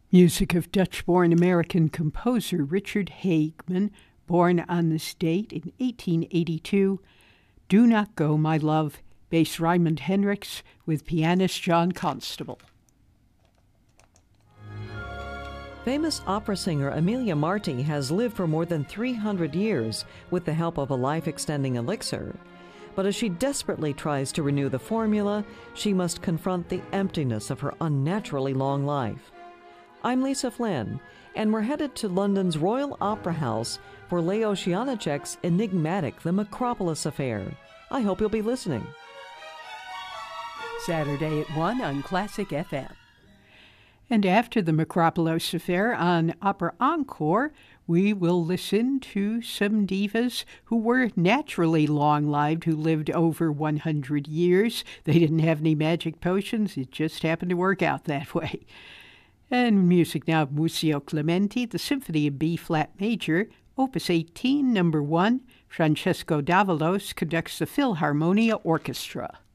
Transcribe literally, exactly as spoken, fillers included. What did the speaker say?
Music of Dutch-born American composer Richard Hageman, born on this date in eighteen eighty-two. Do Not Go, My Love, bass Raymond Hendricks with pianist John Constable. Famous opera singer Emilia Marti has lived for more than three hundred years with the help of a life-extending elixir. But as she desperately tries to renew the formula, she must confront the emptiness of her unnaturally long life. I'm Lisa Flynn, and we're headed to London's Royal Opera House for Leo Janacek's enigmatic The Macropolis Affair. I hope you'll be listening. Saturday at one on Classic F M. And after the Macropolis Affair on Opera Encore, we will listen to some divas who were naturally long-lived, who lived over one hundred years. They didn't have any magic potions. It just happened to work out that way. And music now of Muzio Clementi, the Symphony in B-flat major, Opus eighteen, number one. Francesco Davalos conducts the Philharmonia Orchestra.